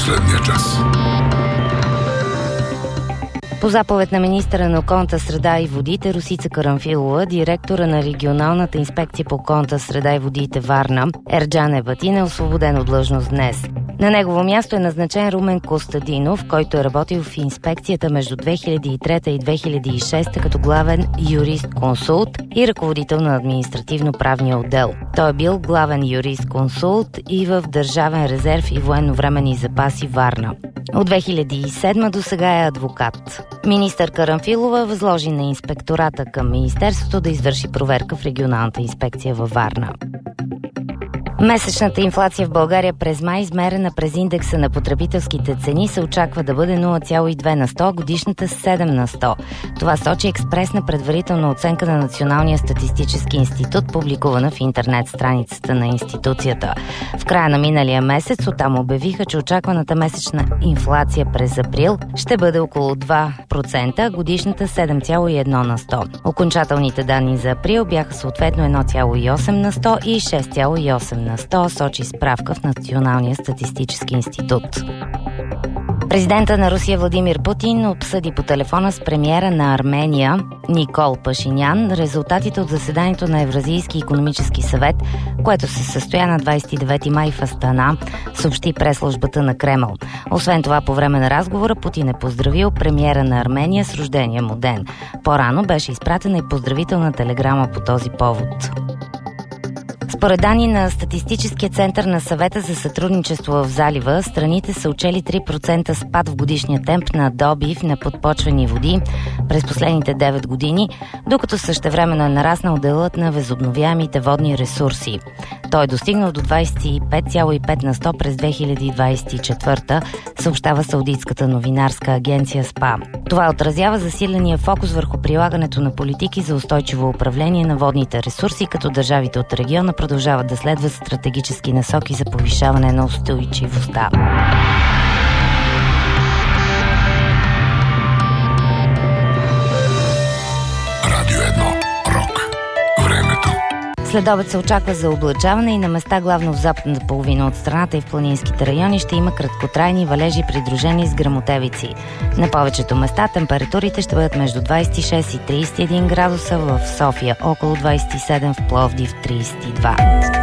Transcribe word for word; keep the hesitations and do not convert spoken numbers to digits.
последния час. По заповед на министъра на околната среда и водите Росица Карамфилова, директора на регионалната инспекция по околната среда и водите Варна, Ерджан Ебатин е освободен от длъжност днес. На негово място е назначен Румен Костадинов, който е работил в инспекцията между две хиляди и трета и две хиляди и шеста като главен юрист-консулт и ръководител на административно-правния отдел. Той е бил главен юрист-консулт и в Държавен резерв и военновременни запаси Варна. От две хиляди и седма до сега е адвокат. Министър Карамфилова възложи на инспектората към министерството да извърши проверка в регионалната инспекция във Варна. Месечната инфлация в България през май, измерена през индекса на потребителските цени, се очаква да бъде нула цяло и две на сто, годишната седем на сто. Това сочи експресна предварителна оценка на Националния статистически институт, публикувана в интернет страницата на институцията. В края на миналия месец оттам обявиха, че очакваната месечна инфлация през април ще бъде около два процента, а годишната седем цяло и едно на сто. Окончателните данни за април бяха съответно едно цяло и осем на сто и шест цяло и осем на сто, сочи справка в Националния статистически институт. Президентът на Русия Владимир Путин обсъди по телефона с премиера на Армения Никол Пашинян резултатите от заседанието на Евразийски икономически съвет, което се състоя на двадесет и девети май в Астана, съобщи пресслужбата на Кремъл. Освен това, по време на разговора Путин е поздравил премиера на Армения с рождения му ден. По-рано беше изпратена и поздравителна телеграма по този повод. Според данни на Статистическия център на Съвета за сътрудничество в залива, страните са отчели три процента спад в годишния темп на добив на подпочвени води през последните девет години, докато същевременно е нараснал делът на възобновяемите водни ресурси. Той е достигнал до двадесет и пет цяло и пет на сто през две хиляди двадесет и четвърта, съобщава саудитската новинарска агенция СПА. Това отразява засиления фокус върху прилагането на политики за устойчиво управление на водните ресурси, като държавите от региона продължават да следват стратегически насоки за повишаване на устойчивостта. Радио едно. Рок. Времето. Следобед се очаква за облачаване и на места, главно в западната половина от страната и в планинските райони, ще има краткотрайни валежи, придружени с гръмотевици. На повечето места температурите ще бъдат между двадесет и шест и тридесет и един градуса, в София около двадесет и седем, в Пловдив тридесет и два.